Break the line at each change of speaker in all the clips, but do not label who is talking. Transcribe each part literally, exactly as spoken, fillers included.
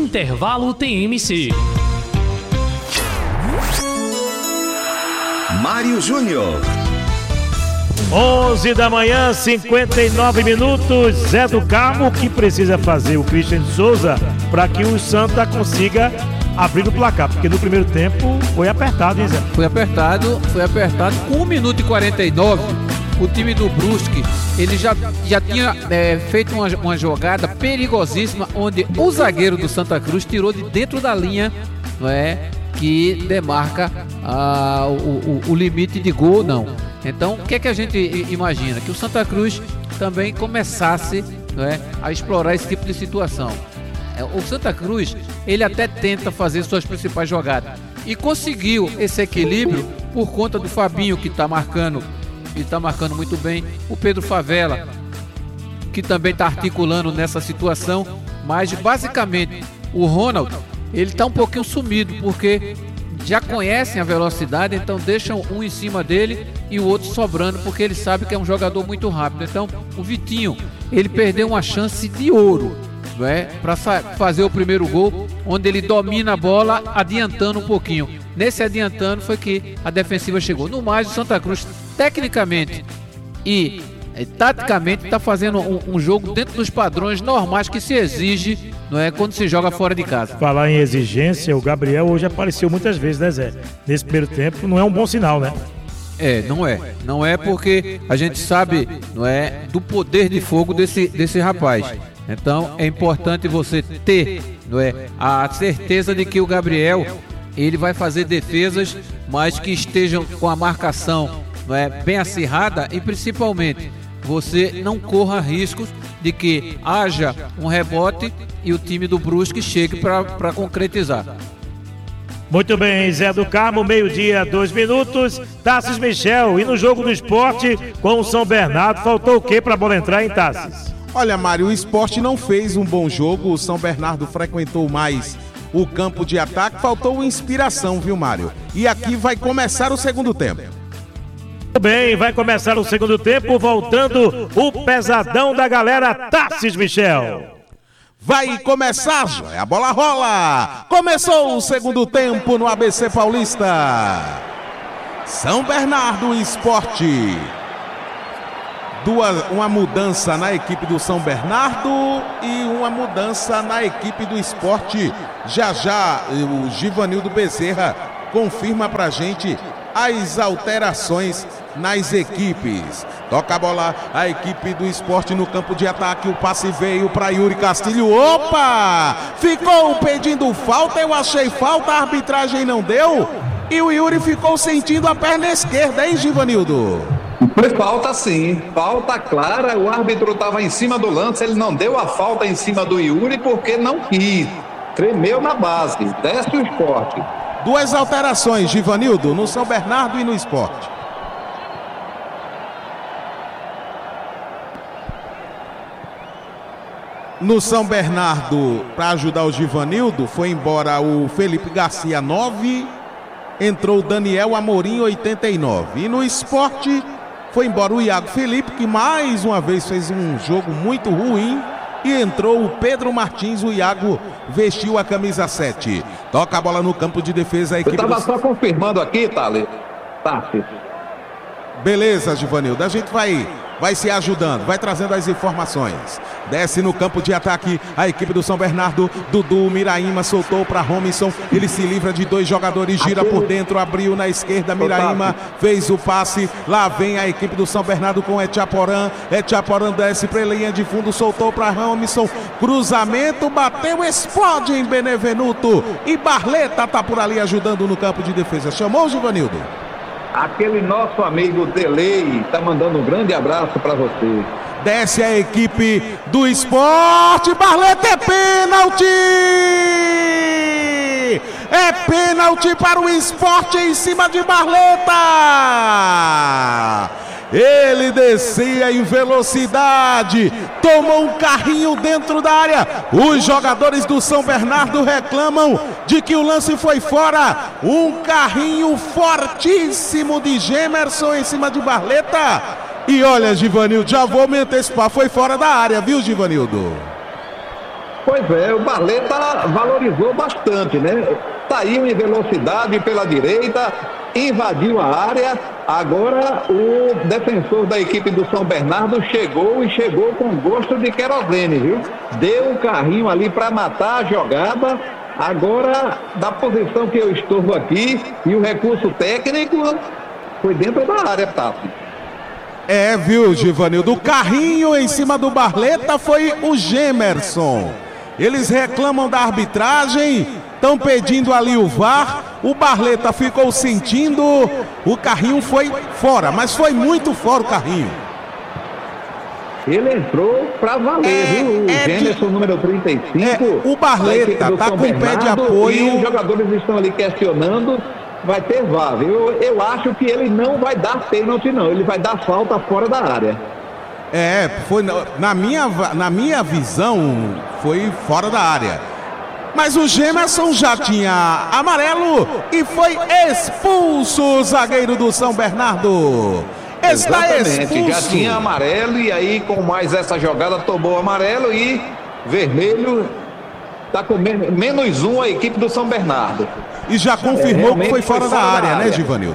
Intervalo T M C.
Mário Júnior.
onze da manhã, cinquenta e nove minutos. Zé do Carmo, o que precisa fazer o Christian Souza para que o Santa consiga abrir o placar? Porque no primeiro tempo foi apertado, hein, Zé?
Foi apertado, foi apertado. Com um minuto e quarenta e nove, o time do Brusque, ele já, já tinha é, feito uma, uma jogada perigosíssima, onde o zagueiro do Santa Cruz tirou de dentro da linha, não é, que demarca ah, o, o, o limite de gol, não. Então, o que é que a gente imagina? Que o Santa Cruz também começasse, não é, a explorar esse tipo de situação. O Santa Cruz, ele até tenta fazer suas principais jogadas e conseguiu esse equilíbrio por conta do Fabinho, que está marcando, que está marcando muito bem, o Pedro Favela, que também está articulando nessa situação, mas basicamente o Ronald, ele está um pouquinho sumido, porque já conhecem a velocidade, então deixam um em cima dele e o outro sobrando, porque ele sabe que é um jogador muito rápido. Então o Vitinho, ele perdeu uma chance de ouro, não é, para fazer o primeiro gol, onde ele domina a bola adiantando um pouquinho. Nesse adiantando foi que a defensiva chegou. No mais, o Santa Cruz, tecnicamente e é, taticamente, está fazendo um, um jogo dentro dos padrões normais que se exige, não é, quando se joga fora de casa.
Falar em exigência, o Gabriel hoje apareceu muitas vezes, né, Zé? Nesse primeiro tempo não é um bom sinal, né?
É, não é. Não é, porque a gente sabe, não é, do poder de fogo desse, desse rapaz. Então é importante você ter, não é, a certeza de que o Gabriel, ele vai fazer defesas, mas que estejam com a marcação, não é, bem acirrada, e principalmente você não corra riscos de que haja um rebote e o time do Brusque chegue para concretizar.
Muito bem, Zé do Carmo, meio-dia, dois minutos. Tassis Michel, e no jogo do Esporte com o São Bernardo, faltou o que para a bola entrar em Tassis?
Olha, Mário, o Sport não fez um bom jogo, o São Bernardo frequentou mais o campo de ataque, faltou inspiração, viu, Mário? E aqui vai começar o segundo tempo.
Muito bem, vai começar o segundo tempo, voltando o pesadão da galera, Tassis Michel.
Vai começar, a bola rola. Começou o segundo tempo no A B C Paulista. São Bernardo Sport. Duas, uma mudança na equipe do São Bernardo e uma mudança na equipe do Sport. Já já o Givanildo Bezerra confirma pra gente as alterações nas equipes. Toca a bola a equipe do Sport no campo de ataque. O passe veio para Yuri Castilho. Opa! Ficou pedindo falta. Eu achei falta. A arbitragem não deu. E o Yuri ficou sentindo a perna esquerda, hein, Givanildo?
Foi falta sim. Falta clara. O árbitro estava em cima do lance. Ele não deu a falta em cima do Yuri porque não quis. Tremeu na base. Desce o Sport.
Duas alterações, Givanildo, no São Bernardo e no Sport. No São Bernardo, para ajudar o Givanildo, foi embora o Felipe Garcia, nove. Entrou o Daniel Amorim, oitenta e nove. E no Sport, foi embora o Iago Felipe, que mais uma vez fez um jogo muito ruim. E entrou o Pedro Martins, o Iago vestiu a camisa sete. Toca a bola no campo de defesa. A equipe
Eu estava
do...
só confirmando aqui, Thales. Tá,
Beleza, Givanildo. A gente vai, vai se ajudando, vai trazendo as informações. Desce no campo de ataque a equipe do São Bernardo. Dudu Miraíma soltou para Robinson. Ele se livra de dois jogadores, gira por dentro, abriu na esquerda. Miraíma fez o passe. Lá vem a equipe do São Bernardo com Etiaporã. Etiaporã desce para a linha de fundo, soltou para Robinson. Cruzamento, bateu, explode em Benevenuto. E Barleta tá por ali ajudando no campo de defesa. Chamou, Givanildo?
Aquele nosso amigo Delei tá mandando um grande abraço para você.
Desce a equipe do Sport. Barleta, é pênalti! É pênalti para o Sport em cima de Barleta! Ele descia em velocidade, tomou um carrinho dentro da área. Os jogadores do São Bernardo reclamam de que o lance foi fora. Um carrinho fortíssimo de Gemerson em cima de Barleta. E olha, Givanildo, já vou me antecipar, foi fora da área, viu, Givanildo?
Pois é, o Barleta valorizou bastante, né? Saiu em velocidade pela direita, invadiu a área. Agora o defensor da equipe do São Bernardo chegou e chegou com gosto de querosene, viu? Deu um carrinho ali para matar a jogada. Agora, da posição que eu estou aqui, e o recurso técnico foi dentro da área, Tato.
É, viu, Givanildo? O carrinho em cima do Barleta foi o Gemerson. Eles reclamam da arbitragem, estão pedindo ali o V A R. O Barleta ficou sentindo, o carrinho foi fora, mas foi muito fora o carrinho.
Ele entrou pra valer, é, viu? O é Gemerson, de... número trinta e cinco.
É, o Barleta tá com o pé de apoio.
E os jogadores estão ali questionando. Vai ter V A R, viu? Eu acho que ele não vai dar pênalti, não. Ele vai dar falta fora da área.
É, foi na minha, na minha visão, foi fora da área. Mas o Gemerson já tinha amarelo e foi expulso o zagueiro do São Bernardo. Está
Exatamente, expulso. Já tinha amarelo e aí com mais essa jogada tomou amarelo e vermelho. Está com men menos um a equipe do São Bernardo.
E já confirmou é, que foi fora, foi fora da, área, da área, né, Givanildo?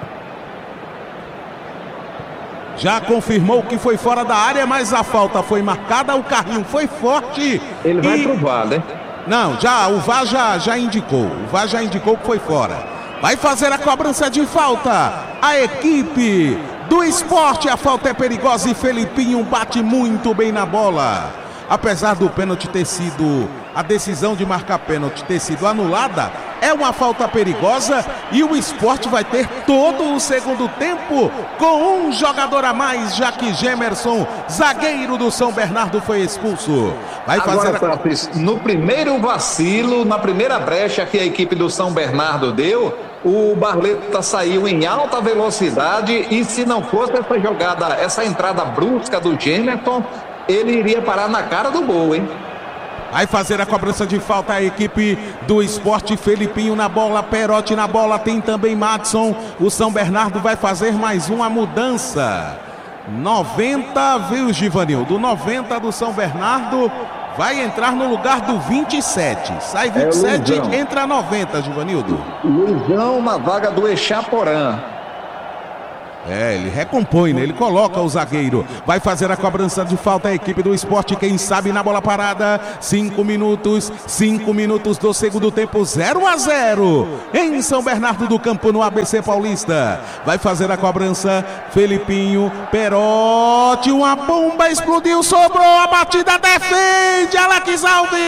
Já confirmou que foi fora da área, mas a falta foi marcada, o carrinho foi forte.
Ele vai
e...
pro V A R, né?
Não, já, o V A R já, já indicou. O V A R já indicou que foi fora. Vai fazer a cobrança de falta. A equipe do Sport, a falta é perigosa e Felipinho bate muito bem na bola. Apesar do pênalti ter sido, a decisão de marcar pênalti ter sido anulada, é uma falta perigosa e o Sport vai ter todo o segundo tempo com um jogador a mais, já que Gemerson, zagueiro do São Bernardo, foi expulso. Vai fazer
Agora, a... no primeiro vacilo, na primeira brecha que a equipe do São Bernardo deu, o Barleta saiu em alta velocidade e se não fosse essa jogada, essa entrada brusca do Gemerson, ele iria parar na cara do gol, hein?
Vai fazer a cobrança de falta a equipe do Sport. Felipinho na bola, Perotti na bola, tem também Madson. O São Bernardo vai fazer mais uma mudança. noventa, viu, Givanildo? noventa do São Bernardo vai entrar no lugar do vinte e sete. Sai vinte e sete, é entra noventa, Givanildo.
Luizão na vaga do Echaporã.
É, ele recompõe, né? Ele coloca o zagueiro. Vai fazer a cobrança de falta a equipe do Sport, quem sabe na bola parada. Cinco minutos, cinco minutos do segundo tempo, zero a zero. Em São Bernardo do Campo, no A B C Paulista. Vai fazer a cobrança, Felipinho, Perotti, uma bomba explodiu, sobrou, a batida defende, Alex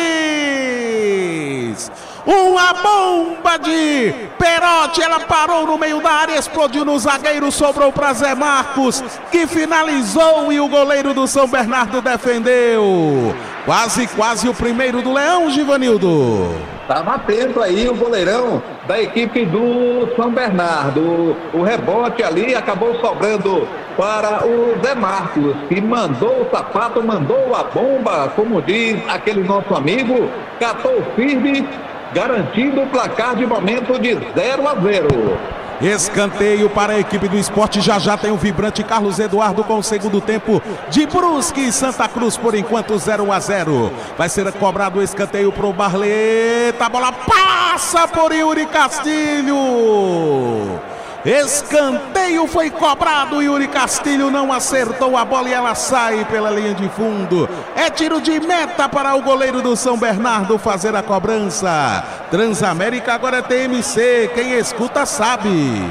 Alves. Uma bomba de Perotti, ela parou no meio da área, explodiu no zagueiro, sobrou para Zé Marcos, que finalizou e o goleiro do São Bernardo defendeu. Quase, quase o primeiro do Leão, Givanildo.
Estava atento aí o goleirão da equipe do São Bernardo. O rebote ali acabou sobrando para o Zé Marcos, que mandou o sapato, mandou a bomba, como diz aquele nosso amigo, catou firme, garantindo o placar de momento de zero a zero.
Escanteio para a equipe do Sport. Já já tem o vibrante Carlos Eduardo com o segundo tempo de Brusque e Santa Cruz, por enquanto zero a zero. Vai ser cobrado o escanteio para o Barleta. A bola passa por Yuri Castilho. Escanteio foi cobrado, Yuri Castilho não acertou a bola e ela sai pela linha de fundo. É tiro de meta para o goleiro do São Bernardo fazer a cobrança. Transamérica agora é T M C, quem escuta sabe.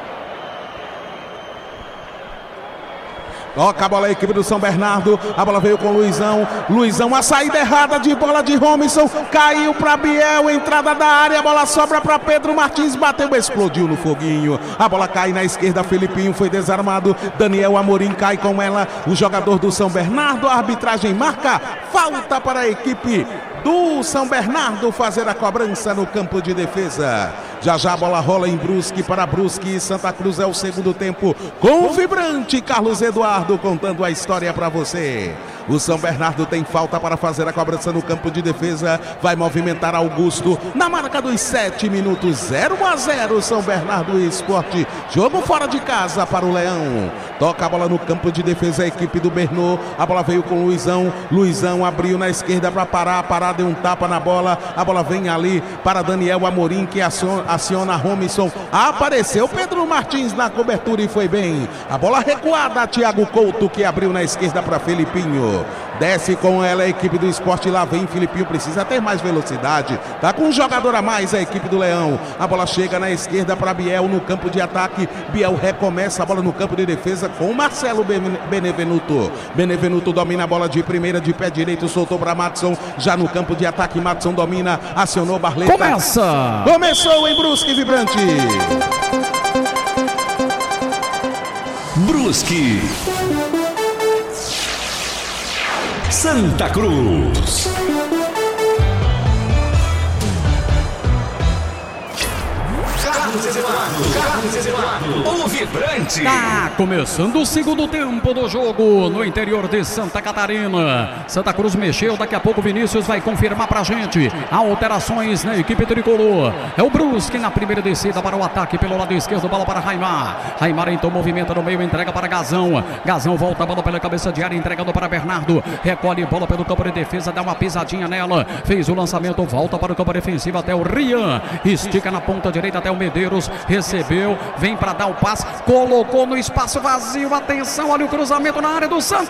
Toca a bola a equipe do São Bernardo. A bola veio com o Luizão. Luizão, a saída errada de bola de Robinson. Caiu para Biel, entrada da área. A bola sobra para Pedro Martins. Bateu, explodiu no foguinho. A bola cai na esquerda. Felipinho foi desarmado. Daniel Amorim cai com ela. O jogador do São Bernardo. A arbitragem marca falta para a equipe do São Bernardo fazer a cobrança no campo de defesa. Já já a bola rola em Brusque para Brusque e Santa Cruz. É o segundo tempo com o vibrante Carlos Eduardo contando a história para você. O São Bernardo tem falta para fazer a cobrança no campo de defesa. Vai movimentar Augusto na marca dos sete minutos. zero a zero São Bernardo e Sport. Jogo fora de casa para o Leão. Toca a bola no campo de defesa a equipe do Bernô. A bola veio com o Luizão. Luizão abriu na esquerda para parar. A parada deu um tapa na bola. A bola vem ali para Daniel Amorim, que aciona, aciona Romisson. Apareceu Pedro Martins na cobertura e foi bem. A bola recuada, Thiago Couto, que abriu na esquerda para Felipinho. Desce com ela a equipe do Sport. Lá vem Felipinho, precisa ter mais velocidade. Tá com um jogador a mais a equipe do Leão. A bola chega na esquerda para Biel no campo de ataque. Biel recomeça a bola no campo de defesa com o Marcelo Benevenuto. Benevenuto domina a bola de primeira, de pé direito, soltou para Matson. Já no campo de ataque, Matson domina, acionou Barleta.
Começa!
Começou em Brusque e Vibrante.
Brusque, Santa Cruz. Carlos Eduardo, Carlos Eduardo, o Vibrante. Tá começando o segundo tempo do jogo no interior de Santa Catarina. Santa Cruz mexeu, daqui a pouco o Vinícius vai confirmar pra gente alterações na equipe tricolor. É o Brusque na primeira descida para o ataque pelo lado esquerdo, bola para Raimar. Raimar então movimenta no meio, entrega para Gazão. Gazão volta a bola pela cabeça de área, entregando para Bernardo. Recolhe bola pelo campo de defesa, dá uma pisadinha nela. Fez o lançamento, volta para o campo defensivo até o Rian. Estica na ponta direita até o Medeiros. Recebeu, vem para dar o passe, colocou no espaço vazio, atenção, olha o cruzamento na área do Santa,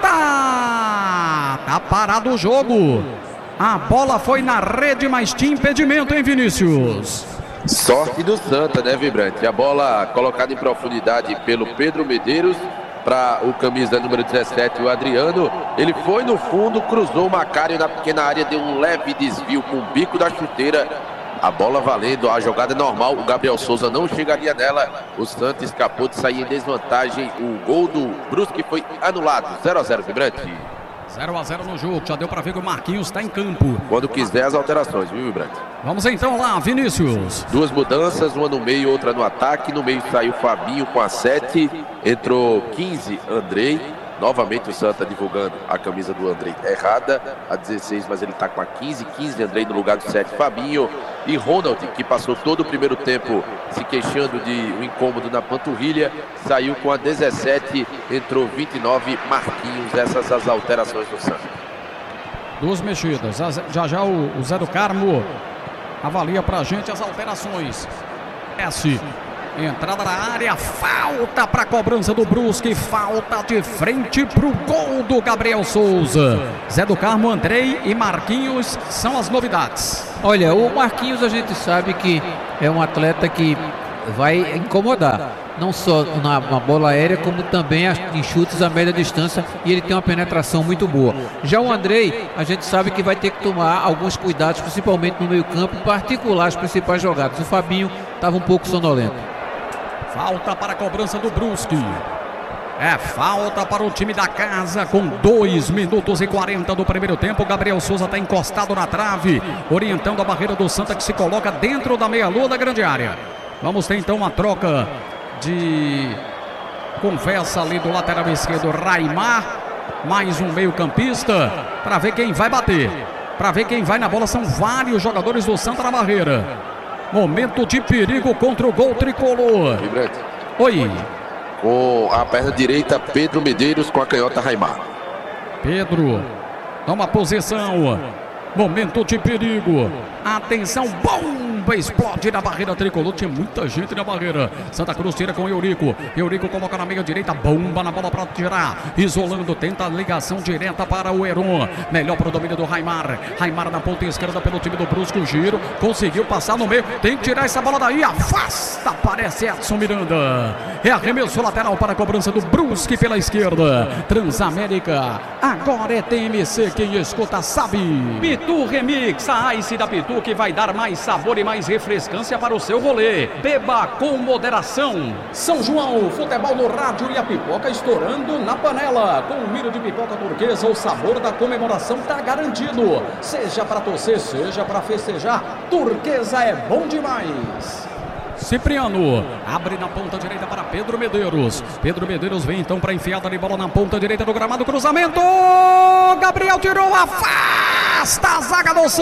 tá parado o jogo, a bola foi na rede, mas tinha impedimento, hein, Vinícius?
Sorte do Santa, né, Vibrante? A bola colocada em profundidade pelo Pedro Medeiros para o camisa número dezessete, o Adriano. Ele foi no fundo, cruzou o Macário na pequena área, deu um leve desvio com o bico da chuteira. A bola valendo, a jogada normal, o Gabriel Souza não chegaria nela. O Santa escapou de sair em desvantagem. O gol do Brusque foi anulado. zero a zero, Vibrante.
zero a zero no jogo, já deu para ver que o Marquinhos está em campo.
Quando quiser as alterações, viu, Vibrante?
Vamos então lá, Vinícius.
Duas mudanças, uma no meio, outra no ataque. No meio saiu Fabinho com a sete, entrou quinze, Andrei. Novamente o Santa divulgando a camisa do Andrei errada, a dezesseis, mas ele está com a quinze, quinze Andrei no lugar do sete, Fabinho. E Ronald, que passou todo o primeiro tempo se queixando de um incômodo na panturrilha, saiu com a dezessete, entrou vinte e nove, Marquinhos. Essas as alterações do Santa.
Duas mexidas, já já o Zé do Carmo avalia pra gente as alterações. S. Entrada na área, falta para a cobrança do Brusque, falta de frente para o gol do Gabriel Souza. Zé do Carmo, Andrei e Marquinhos são as novidades.
Olha, o Marquinhos a gente sabe que é um atleta que vai incomodar, não só na, na bola aérea, como também em chutes a média distância, e ele tem uma penetração muito boa. Já o Andrei, a gente sabe que vai ter que tomar alguns cuidados, principalmente no meio campo, para articular as principais jogadas. O Fabinho estava um pouco sonolento.
Falta para a cobrança do Brusque. É falta para o time da casa com dois minutos e quarenta do primeiro tempo. Gabriel Souza está encostado na trave, orientando a barreira do Santa, que se coloca dentro da meia-lua da grande área. Vamos ter então uma troca de conversa ali do lateral esquerdo, Raimar. Mais um meio campista para ver quem vai bater, para ver quem vai na bola. São vários jogadores do Santa na barreira. Momento de perigo contra o gol tricolor.
Vibrante.
Oi.
Com a perna direita, Pedro Medeiros, com a canhota, Raimar.
Pedro toma posição. Momento de perigo. Atenção, bomba explode na barreira tricolor. Tinha muita gente na barreira. Santa Cruz tira com Eurico. Eurico coloca na meia direita. Bomba na bola para tirar. Isolando, tenta a ligação direta para o Heron. Melhor para o domínio do Raimar. Raimar na ponta esquerda pelo time do Brusque. O giro. Conseguiu passar no meio. Tem que tirar essa bola daí. Afasta. Parece Edson Miranda. É arremesso lateral para a cobrança do Brusque pela esquerda. Transamérica. Agora é T M C. Quem escuta sabe. Pitu Remix. A Ice da Pitu, que vai dar mais sabor e mais refrescância para o seu rolê. Beba com moderação. São João, futebol no rádio e a pipoca estourando na panela. Com um milho de pipoca turquesa, o sabor da comemoração tá garantido. Seja para torcer, seja para festejar, turquesa é bom demais. Cipriano abre na ponta direita para Pedro Medeiros. Pedro Medeiros vem então para enfiada de bola na ponta direita do gramado. Cruzamento. Gabriel tirou, afasta a zaga do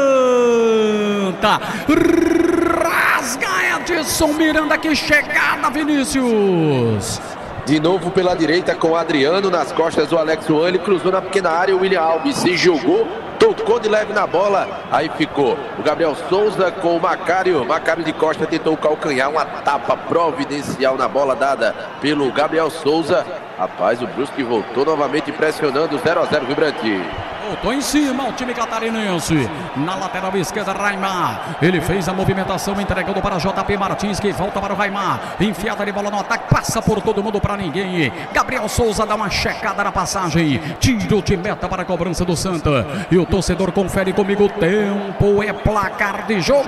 Santa. Rasga Edson Miranda, que chegada, Vinícius.
De novo pela direita com o Adriano, nas costas do Alex Juan, ele cruzou na pequena área, o William Alves se jogou, tocou de leve na bola, aí ficou o Gabriel Souza com o Macário, Macário de costa tentou calcanhar, uma tapa providencial na bola dada pelo Gabriel Souza. Rapaz, o Brusque voltou novamente pressionando, zero a zero Vibrante.
Voltou em cima o time catarinense. Na lateral esquerda, Raimar. Ele fez a movimentação, entregando para J P Martins, que volta para o Raimar. Enfiada de bola no ataque, passa por todo mundo para ninguém. Gabriel Souza dá uma checada na passagem. Tiro de meta para a cobrança do Santa. E o torcedor confere comigo. Tempo é placar de jogo.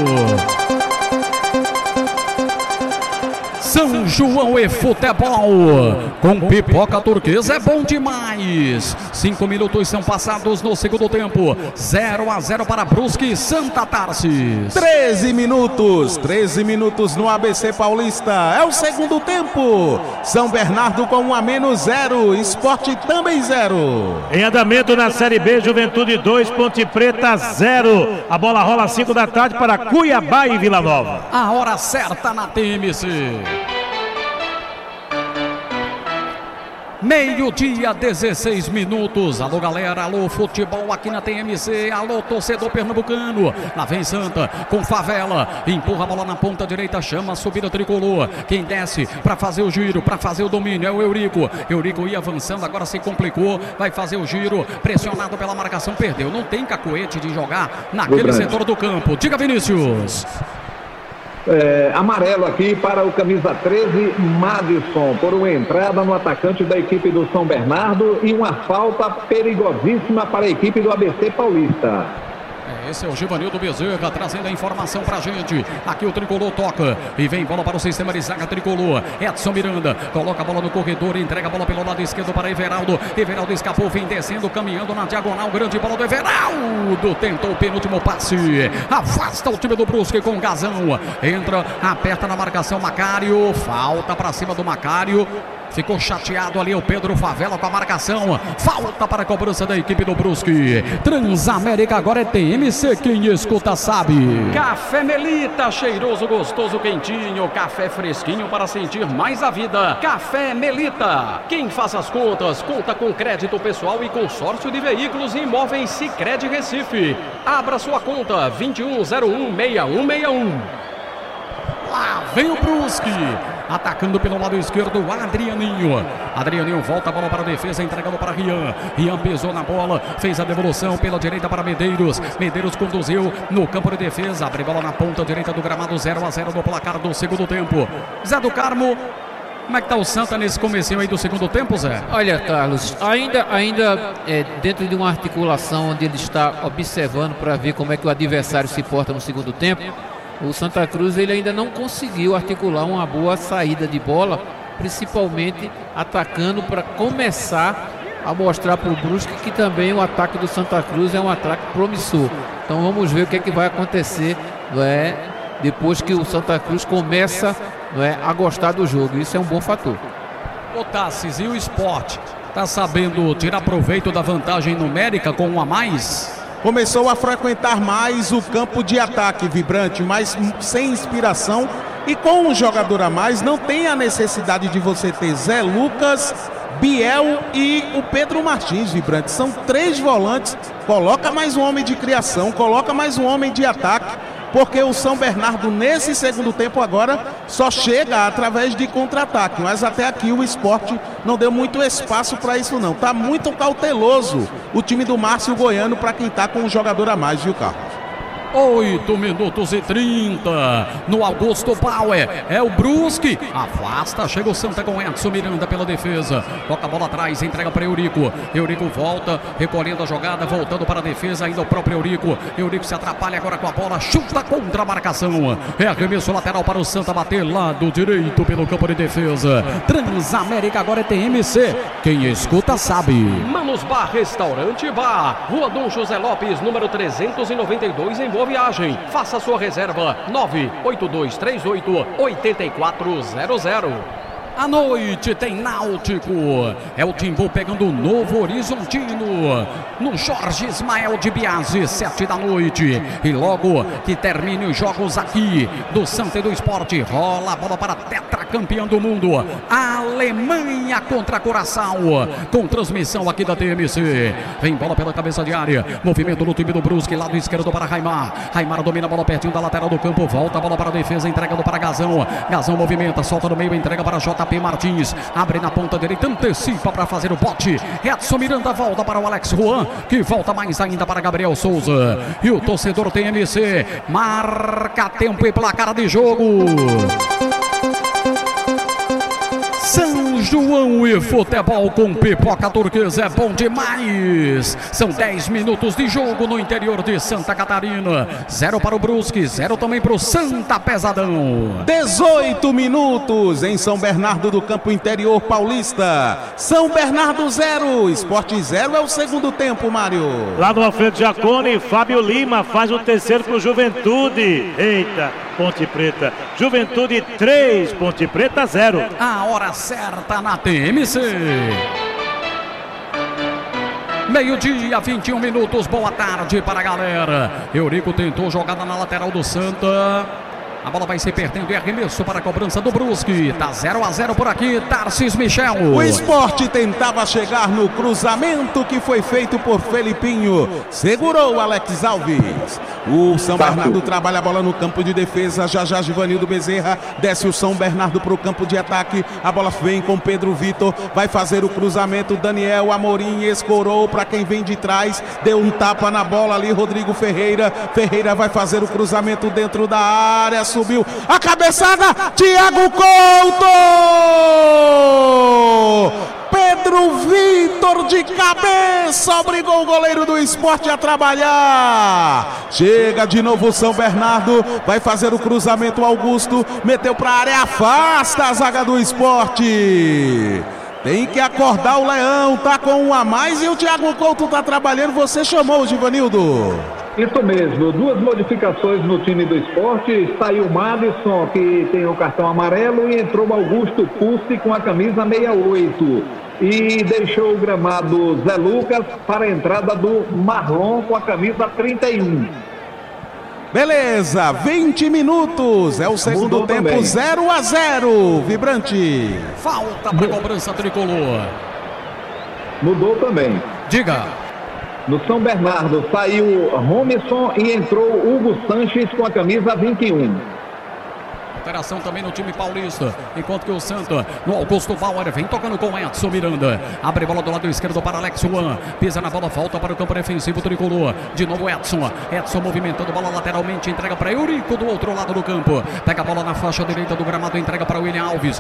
São João e futebol, com pipoca turquesa é bom demais. Cinco minutos são passados no segundo tempo. zero a zero para Brusque e Santa Tarsis.
treze minutos, treze minutos no A B C Paulista. É o segundo tempo. São Bernardo com um a menos, zero. Sport também zero.
Em andamento na Série B, Juventude dois, Ponte Preta zero. A bola rola às cinco da tarde para Cuiabá e Vila Nova.
A hora certa na T M C. Meio-dia, dezesseis minutos. Alô, galera. Alô, futebol aqui na T M C. Alô, torcedor pernambucano. Lá vem Santa com Favela. Empurra a bola na ponta direita. Chama a subida tricolor. Quem desce para fazer o giro, para fazer o domínio é o Eurico. Eurico ia avançando, agora se complicou. Vai fazer o giro. Pressionado pela marcação, perdeu. Não tem cacoete de jogar naquele setor do campo. Diga, Vinícius.
É, amarelo aqui para o camisa treze, Madison, por uma entrada no atacante da equipe do São Bernardo e uma falta perigosíssima para a equipe do A B C Paulista.
Esse é o Givanildo Bezerra trazendo a informação pra gente. Aqui o tricolor toca e vem bola para o sistema de zaga tricolor. Edson Miranda coloca a bola no corredor, entrega a bola pelo lado esquerdo para Everaldo. Everaldo escapou, vem descendo, caminhando na diagonal. Grande bola do Everaldo. Tentou o penúltimo passe. Afasta o time do Brusque com Gazão. Entra, aperta na marcação Macário. Falta para cima do Macário. Ficou chateado ali o Pedro Favela com a marcação. Falta para a cobrança da equipe do Brusque. Transamérica agora é T M C, quem escuta sabe. Café Melita, cheiroso, gostoso, quentinho. Café fresquinho para sentir mais a vida. Café Melita. Quem faz as contas, conta com crédito pessoal e consórcio de veículos e imóveis Sicredi Recife. Abra sua conta, vinte e um zero um, seis um seis um. Lá vem o Brusque. Atacando pelo lado esquerdo, Adrianinho. Adrianinho volta a bola para a defesa, entregando para Rian. Rian pesou na bola, fez a devolução pela direita para Medeiros. Medeiros conduziu no campo de defesa. Abre bola na ponta direita do gramado, zero a zero no placar do segundo tempo. Zé do Carmo, como é que tá o Santa nesse comecinho aí do segundo tempo, Zé?
Olha, Carlos, ainda, ainda é, dentro de uma articulação onde ele está observando para ver como é que o adversário se porta no segundo tempo, o Santa Cruz ele ainda não conseguiu articular uma boa saída de bola, principalmente atacando para começar a mostrar para o Brusque que também o ataque do Santa Cruz é um ataque promissor. Então vamos ver o que é que vai acontecer, não é, depois que o Santa Cruz começa, não é, a gostar do jogo. Isso é um bom fator.
O Tassis e o Sport está sabendo tirar proveito da vantagem numérica com um a mais?
Começou a frequentar mais o campo de ataque, Vibrante, mas sem inspiração. E com um jogador a mais, não tem a necessidade de você ter Zé Lucas, Biel e o Pedro Martins, Vibrante. São três volantes. Coloca mais um homem de criação, coloca mais um homem de ataque. Porque o São Bernardo, nesse segundo tempo agora, só chega através de contra-ataque. Mas até aqui o Sport não deu muito espaço para isso não. Tá muito cauteloso o time do Márcio Goiano para quem tá com um jogador a mais, viu, Carlos?
oito minutos e trinta no Augusto Bauer, é o Brusque, afasta, chega o Santa com Edson Miranda pela defesa, toca a bola atrás, entrega para Eurico, Eurico volta, recolhendo a jogada, voltando para a defesa, ainda o próprio Eurico, Eurico se atrapalha agora com a bola, chuta contra a marcação, é arremesso lateral para o Santa bater, lado direito pelo campo de defesa. Transamérica agora é T M C, quem escuta sabe. Manos Bar Restaurante Bar, Rua Dom José Lopes, número trezentos e noventa e dois, em Boa Viagem. Faça sua reserva nove oito dois três oito oito quatro zero zero. À noite tem Náutico, é o Timbu pegando o Novo Horizontino no Jorge Ismael de Biase, sete da noite. E logo que termine os jogos aqui do Santa e do Sport, rola a bola para Tetra campeã do mundo, a Alemanha contra Curaçao, com transmissão aqui da T M C. Vem bola pela cabeça de área, movimento no time do Brusque, lado esquerdo para Raimar. Raimar domina a bola pertinho da lateral do campo, volta a bola para a defesa, entregando para Gazão. Gazão movimenta, solta no meio, entrega para J P Martins, abre na ponta direita, antecipa para fazer o bote. Edson Miranda volta para o Alex Juan, que volta mais ainda para Gabriel Souza. E o torcedor T M C marca tempo e placar de jogo. São João e futebol com pipoca turquesa é bom demais. São dez minutos de jogo no interior de Santa Catarina. Zero para o Brusque, zero também para o Santa Pesadão.
dezoito minutos em São Bernardo do Campo, interior paulista. São Bernardo zero, Sport zero é o segundo tempo, Mário.
Lá no Alfredo Jaconi, Fábio Lima faz o terceiro para o Juventude. Eita, Ponte Preta. Juventude três, Ponte Preta zero.
A hora certa na T M C. Meio-dia, vinte e um minutos. Boa tarde para a galera. Eurico tentou jogada na lateral do Santa. A bola vai se perdendo e arremesso para a cobrança do Brusque. Tá zero a zero por aqui, Tarcis Michel.
O Sport tentava chegar no cruzamento que foi feito por Felipinho. Segurou Alex Alves. O São Bernardo trabalha a bola no campo de defesa. Já já Givanildo Bezerra desce o São Bernardo para o campo de ataque. A bola vem com Pedro Vitor. Vai fazer o cruzamento. Daniel Amorim escorou para quem vem de trás. Deu um tapa na bola ali, Rodrigo Ferreira. Ferreira vai fazer o cruzamento dentro da área. Subiu a cabeçada, Thiago Couto! Pedro Vitor de cabeça obrigou o goleiro do Sport a trabalhar. Chega de novo o São Bernardo, vai fazer o cruzamento. Augusto meteu para a área, afasta a zaga do Sport. Tem que acordar o Leão, tá com um a mais e o Thiago Couto tá trabalhando. Você chamou, Givanildo?
Isso mesmo, duas modificações no time do Sport. Saiu o Madison, que tem o cartão amarelo, e entrou o Augusto Pucci com a camisa sessenta e oito. E deixou o gramado Zé Lucas para a entrada do Marlon com a camisa trinta e um.
Beleza, vinte minutos, é o segundo
Mudou
tempo,
também.
zero a zero, Vibrante.
Falta para a cobrança tricolor.
Mudou também.
Diga.
No São Bernardo saiu Romisson e entrou Hugo Sanches com a camisa vinte e um.
Alteração também no time paulista, enquanto que o Santa, no Augusto Bauer, vem tocando com Edson Miranda. Abre bola do lado esquerdo para Alex Juan. Pisa na bola, volta para o campo defensivo tricolor. De novo Edson. Edson movimentando bola lateralmente, entrega para Eurico do outro lado do campo. Pega a bola na faixa direita do gramado, entrega para William Alves.